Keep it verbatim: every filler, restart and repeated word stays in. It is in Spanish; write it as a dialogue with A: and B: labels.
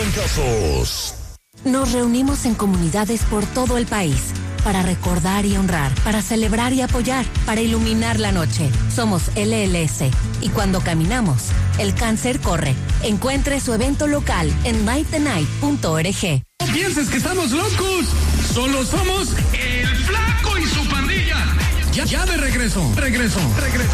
A: trancazos.
B: Nos reunimos en comunidades por todo el país para recordar y honrar, para celebrar y apoyar, para iluminar la noche. Somos L L S y cuando caminamos, el cáncer corre. Encuentre su evento local en light the night punto org.
C: No pienses que estamos locos, solo somos el Flaco y su pandilla. Ya, ya de regreso, regreso, regreso.